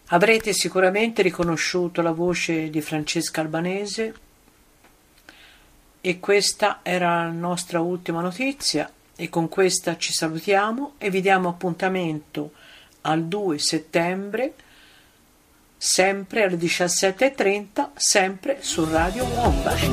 Avrete sicuramente riconosciuto la voce di Francesca Albanese e questa era la nostra ultima notizia e con questa ci salutiamo e vi diamo appuntamento al 2 settembre sempre alle 17:30 sempre su Radio Wombat.